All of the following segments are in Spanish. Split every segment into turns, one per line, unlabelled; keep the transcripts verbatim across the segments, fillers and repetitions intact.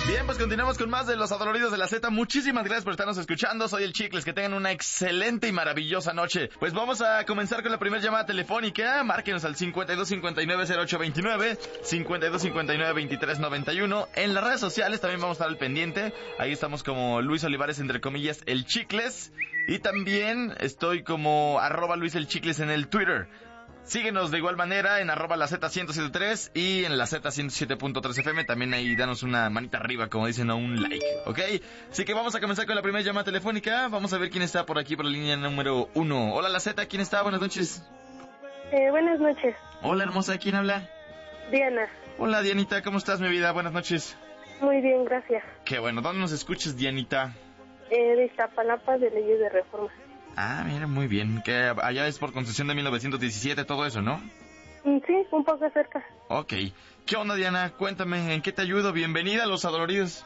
Bien, pues continuamos con más de Los Adoloridos de la Z. Muchísimas gracias por estarnos escuchando. Soy el Chicles. Que tengan una excelente y maravillosa noche. Pues vamos a comenzar con la primera llamada telefónica. Márquenos al cincuenta y dos cincuenta y nueve cero ocho veintinueve, cincuenta y dos cincuenta y nueve veintitrés noventa y uno. En las redes sociales también vamos a estar al pendiente. Ahí estamos como Luis Olivares, entre comillas, el Chicles. Y también estoy como arroba Luis el Chicles en el Twitter. Síguenos de igual manera en arroba la Z ciento setenta y tres y en la Z ciento siete punto tres F M. También ahí danos una manita arriba, como dicen, o un like, ¿ok? Así que vamos a comenzar con la primera llamada telefónica. Vamos a ver quién está por aquí por la línea número uno. Hola, la Z, ¿quién está? Buenas noches.
Eh, buenas noches.
Hola, hermosa, ¿quién habla?
Diana.
Hola, Dianita, ¿cómo estás, mi vida? Buenas noches.
Muy bien, gracias.
Qué bueno, ¿dónde nos escuchas, Dianita?
Eh, de Iztapalapa, de Leyes de Reforma.
Ah, mira, muy bien. Que allá es por concesión de mil novecientos diecisiete, todo eso, ¿no?
Sí, un poco cerca.
Ok. ¿Qué onda, Diana? Cuéntame, ¿en qué te ayudo? Bienvenida a Los Adoloridos.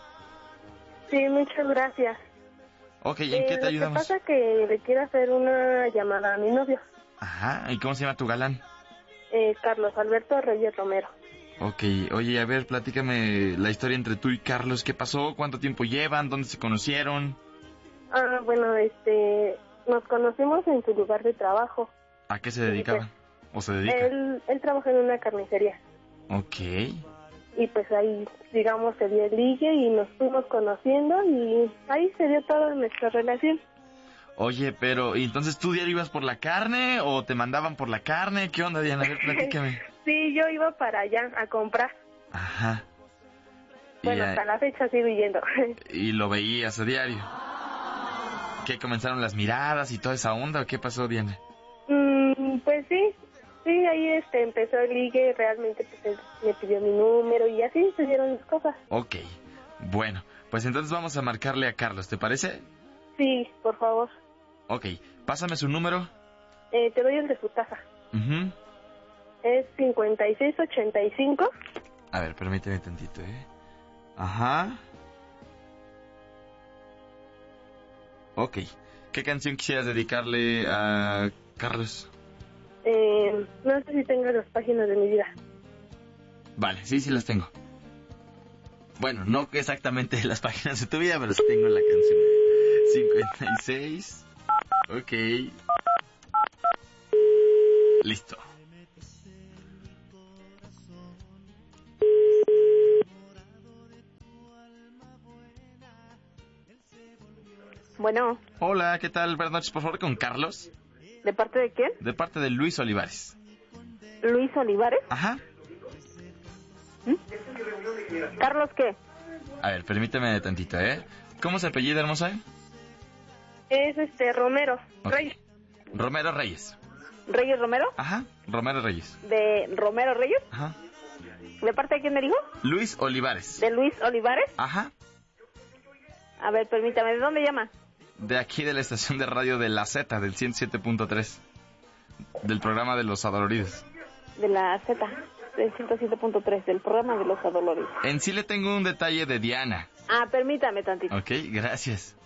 Sí, muchas gracias.
Ok, ¿en
eh,
qué te ayudamos?
Lo que pasa es que le quiero hacer una llamada a mi novio.
Ajá, ¿y cómo se llama tu galán?
Eh, Carlos Alberto Reyes Romero.
Ok, oye, a ver, platícame la historia entre tú y Carlos. ¿Qué pasó? ¿Cuánto tiempo llevan? ¿Dónde se conocieron?
Ah, bueno, este... Nos conocimos en su lugar de trabajo.
¿A qué se dedicaba? ¿O se dedica?
Él, él trabaja en una carnicería.
Ok.
Y pues ahí, digamos, se dio el ligue y nos fuimos conociendo y ahí se dio toda nuestra relación.
Oye, pero, ¿y entonces tú diario ibas por la carne o te mandaban por la carne? ¿Qué onda, Diana? A ver, platícame.
Sí, yo iba para allá a comprar.
Ajá.
Bueno,
y,
hasta la fecha sigo yendo.
Y lo veías a diario. ¿Qué, comenzaron las miradas y toda esa onda o qué pasó, Diana?
Mm, pues sí, sí, ahí este empezó el ligue, realmente pues él me pidió mi número y así se dieron las cosas.
Ok, bueno, pues entonces vamos a marcarle a Carlos, ¿te parece?
Sí, por favor.
Ok, pásame su número.
Eh, te doy el de su casa.
Uh-huh.
Es cincuenta y seis ochenta y cinco.
A ver, permíteme tantito, ¿eh? Ajá. Ok. ¿Qué canción quisieras dedicarle a Carlos?
Eh, no sé si tengo las páginas de mi vida.
Vale, sí, sí las tengo. Bueno, no exactamente las páginas de tu vida, pero sí tengo la canción. cincuenta y seis. Ok. Listo.
Bueno.
Hola, ¿qué tal? Buenas noches, por favor, con Carlos.
¿De parte de quién?
De parte de Luis Olivares.
¿Luis Olivares?
Ajá.
¿Mm? ¿Carlos qué?
A ver, permíteme tantito, ¿eh? ¿Cómo se apellida, hermosa?
Es este, Romero.
Okay. Reyes. Romero Reyes.
¿Reyes Romero?
Ajá, Romero Reyes.
¿De Romero Reyes?
Ajá.
¿De parte de quién me dijo?
Luis Olivares.
¿De Luis Olivares?
Ajá.
A ver, permítame, ¿de dónde llama?
De aquí, de la estación de radio de la Z, del ciento siete punto tres. Del programa de Los Adoloridos.
De la Z, del ciento siete punto tres, del programa de Los Adoloridos.
En sí le tengo un detalle de Diana.
Ah, permítame tantito.
Ok, gracias.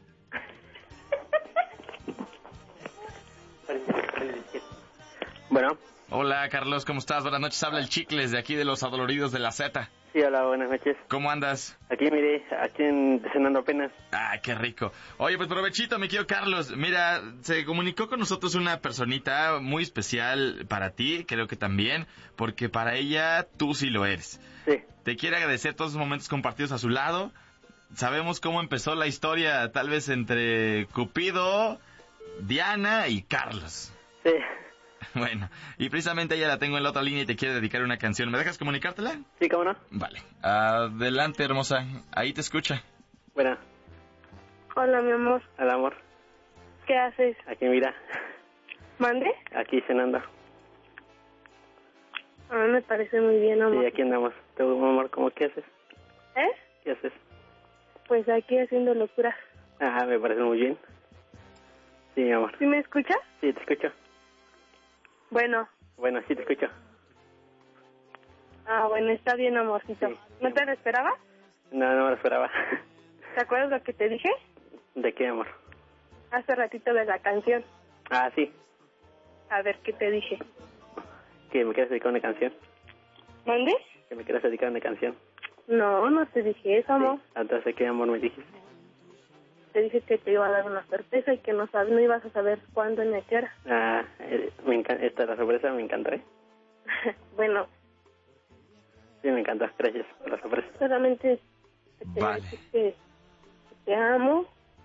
Bueno.
Hola, Carlos, ¿cómo estás? Buenas noches, habla el Chicles de aquí de Los Adoloridos de la Z.
Sí, hola, buenas noches.
¿Cómo andas?
Aquí, mire, aquí en, cenando apenas.
Ah, qué rico. Oye, pues provechito, mi querido Carlos. Mira, se comunicó con nosotros una personita muy especial para ti, creo que también, porque para ella tú sí lo eres.
Sí.
Te quiere agradecer todos los momentos compartidos a su lado. Sabemos cómo empezó la historia, tal vez entre Cupido, Diana y Carlos.
Sí.
Bueno, y precisamente ella la tengo en la otra línea y te quiere dedicar una canción. ¿Me dejas comunicártela?
Sí, ¿cómo no?
Vale. Adelante, hermosa. Ahí te escucha.
Bueno.
Hola, mi amor.
Hola, amor.
¿Qué haces?
Aquí, mira.
¿Mande?
Aquí cenando.
Ah, me parece muy bien, amor.
Sí, aquí andamos. ¿Tú, amor, cómo qué haces?
¿Eh?
¿Qué haces?
Pues aquí haciendo locuras.
Ajá, me parece muy bien. Sí, mi amor.
¿Sí me escuchas?
Sí, te escucho.
Bueno.
Bueno, sí te escucho.
Ah, bueno, está bien, amorcito.
Sí.
¿No te lo esperabas?
No, no me lo esperaba.
¿Te acuerdas lo que te dije?
¿De qué, amor?
Hace ratito de la canción.
Ah, sí.
A ver, ¿qué te dije?
¿Que me quieres dedicar una canción?
¿Mande?
¿Que me quieres dedicar una canción?
No, no te dije eso, amor.
Sí. Entonces, ¿qué amor me dijiste?
Te dije que te iba a dar una sorpresa y que no sabes, no ibas a saber cuándo ni a qué hora.
Ah, eh, me encanta, esta la sorpresa me encantó, ¿eh?
Bueno.
Sí, me encanta, gracias por la sorpresa.
Solamente te
Vale.
decir que, que te amo,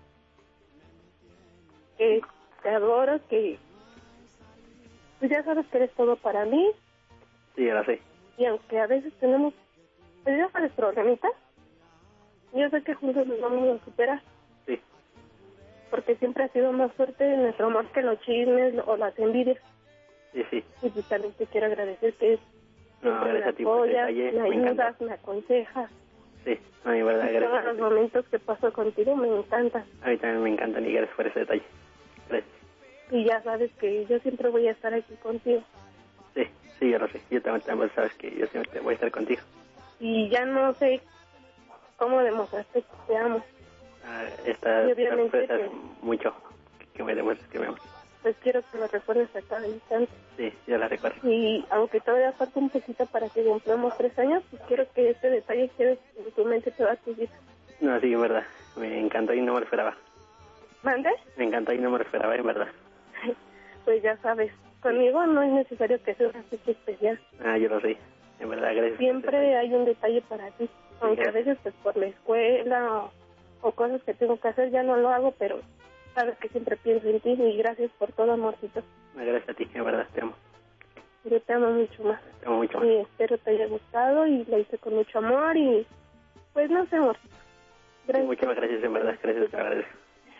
que te adoro, que pues ya sabes que eres todo para mí.
Sí, ahora sí.
Y aunque a veces tenemos, pues ya sabes, problemitas, yo sé que juntos nos vamos a superar.
Sí.
Porque siempre ha sido más fuerte nuestro amor que los chismes o las envidias.
Sí, sí.
Y pues también te quiero agradecer que
No,
siempre me
gracias a ti por el
apoyas,
detalle,
me
me encanta.
ayudas, me aconsejas.
Sí, no, de verdad,
Y todos
gracias.
los momentos que paso contigo me encantan.
A mí también me encantan y gracias por ese detalle. Gracias.
Y ya sabes que yo siempre voy a estar aquí contigo.
Sí, sí, yo lo sé. Yo también, también sabes que yo siempre voy a estar contigo.
Y ya no sé cómo demostrarte que te amo.
Ah, esta
Y obviamente
sorpresa
que-
es mucho que me demuestres que me amas.
Pues quiero que lo recuerdes a cada instante.
Sí, yo la recuerdo.
Y aunque todavía falta un poquito para que cumplamos tres años, pues quiero que este detalle quede en tu mente toda tu vida.
No, sí, en verdad. Me encantó y no me lo esperaba.
¿Mande?
Me encantó y no me lo esperaba, en verdad.
Pues ya sabes, conmigo no es necesario que sea una fecha especial.
Ah, yo lo sé. En verdad, gracias.
Siempre hay un detalle para ti. Aunque a veces pues por la escuela o, o cosas que tengo que hacer ya no lo hago, pero sabes que siempre pienso en ti y gracias por todo, amorcito.
Gracias a ti, en verdad, te amo.
Yo te amo mucho más.
Te amo mucho más.
Y espero te haya gustado y lo hice con mucho amor y pues no sé, amor.
Sí, muchas gracias, en verdad, gracias, te agradezco.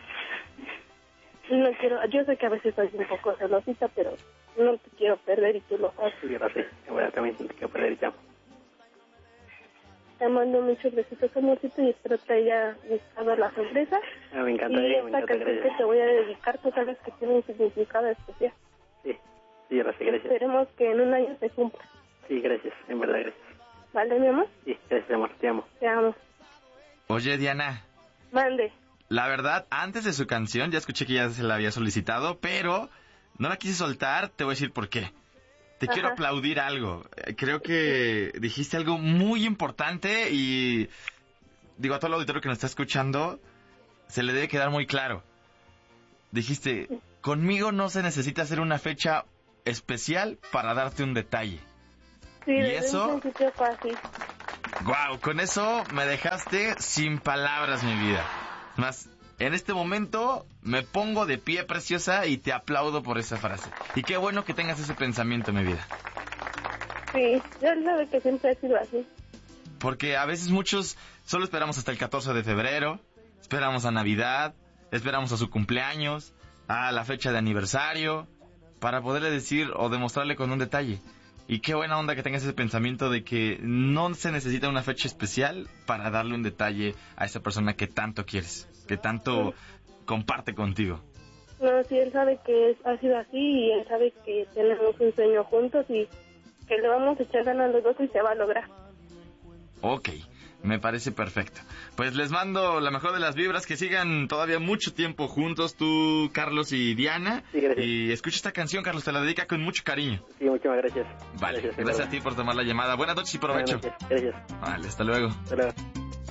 No quiero, yo sé que a veces soy un poco celosita, pero no te quiero perder y tú lo sabes.
Sí, yo lo sé. En verdad, también te quiero perder y te amo.
Te mando muchos besitos, amorcito, y espero te haya gustado la sorpresa.
Ah, me encanta,
Y
eh, me
esta
encanta,
canción que
gracias.
te voy a dedicar, tú sabes que tiene un significado especial.
Sí, sí, yo lo sé, gracias.
Esperemos que en un año se cumpla.
Sí, gracias, en verdad, gracias.
¿Vale, mi amor?
Sí, gracias, amor, te amo.
Te amo.
Oye, Diana,
Mande.
la verdad, antes de su canción, ya escuché que ya se la había solicitado, pero no la quise soltar, te voy a decir por qué. Te
Ajá.
quiero aplaudir algo. Eh, Creo que dijiste algo muy importante y digo a todo el auditorio que nos está escuchando, se le debe quedar muy claro. Dijiste, conmigo no se necesita hacer una fecha especial para darte un detalle.
Sí,
¿Y
desde
eso?
un principio fue así.
Wow, con eso me dejaste sin palabras, mi vida. Más, en este momento me pongo de pie, preciosa, y te aplaudo por esa frase. Y qué bueno que tengas ese pensamiento, mi vida.
Sí, yo sabe que siempre ha sido así.
Porque a veces muchos solo esperamos hasta el catorce de febrero, esperamos a Navidad, esperamos a su cumpleaños, a la fecha de aniversario, para poderle decir o demostrarle con un detalle. Y qué buena onda que tengas ese pensamiento de que no se necesita una fecha especial para darle un detalle a esa persona que tanto quieres, que tanto comparte contigo.
No, sí, él sabe que es, ha sido así y él sabe que tenemos un sueño juntos y que le vamos a echar ganas los dos y se va a lograr.
Ok, me parece perfecto. Pues les mando la mejor de las vibras, que sigan todavía mucho tiempo juntos, tú, Carlos y Diana.
Sí, gracias.
Y escucha esta canción, Carlos, te la dedica con mucho cariño.
Sí, muchas gracias.
Vale,
Gracias,
gracias a
en
ti por tomar la llamada. Buenas noches y
verdad.
provecho.
Buenas noches, gracias.
Vale, hasta luego.
Hasta luego.